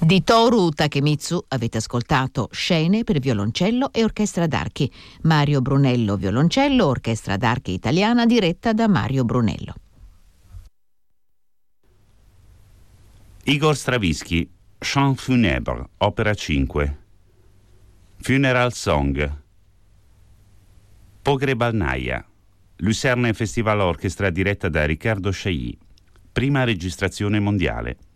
Di Toru Takemitsu avete ascoltato Scene per violoncello e orchestra d'archi. Mario Brunello violoncello, orchestra d'archi italiana diretta da Mario Brunello. Igor Stravinsky, Chant funèbre, opera 5. Funeral Song. Pogrebalnaia, Lucerne Festival Orchestra diretta da Riccardo Chailly. Prima registrazione mondiale.